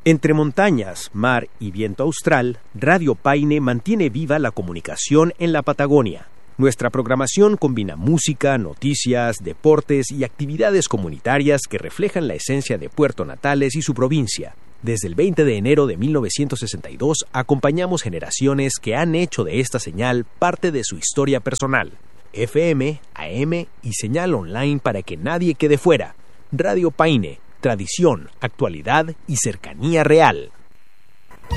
Entre montañas, mar y viento austral, Radio Paine mantiene viva la comunicación en la Patagonia. Nuestra programación combina música, noticias, deportes y actividades comunitarias que reflejan la esencia de Puerto Natales y su provincia. Desde el 20 de enero de 1962 acompañamos generaciones que han hecho de esta señal parte de su historia personal. FM, AM y señal online para que nadie quede fuera. Radio Paine, tradición, actualidad y cercanía real.